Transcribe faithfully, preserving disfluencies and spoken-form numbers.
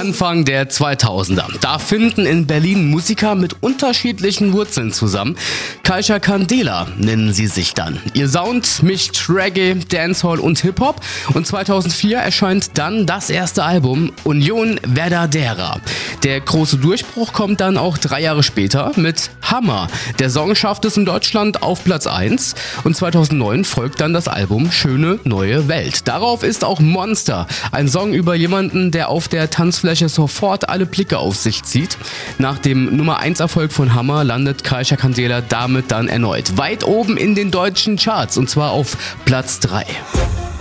Anfang der zweitausender. Da finden in Berlin Musiker mit unterschiedlichen Wurzeln zusammen. Kaiser Candela nennen sie sich dann. Ihr Sound mischt Reggae, Dancehall und Hip-Hop und zweitausendvier erscheint dann das erste Album Unión Verdadera. Der große Durchbruch kommt dann auch drei Jahre später mit Hammer. Der Song schafft es in Deutschland auf Platz eins und zweitausendneun folgt dann das Album Schöne neue Welt. Darauf ist auch Monster, ein Song über jemanden, der auf der Tanzfläche sofort alle Blicke auf sich zieht. Nach dem Nummer eins Erfolg von Hammer landet Kaiser Candela damit dann erneut weit oben in den deutschen Charts und zwar auf Platz drei.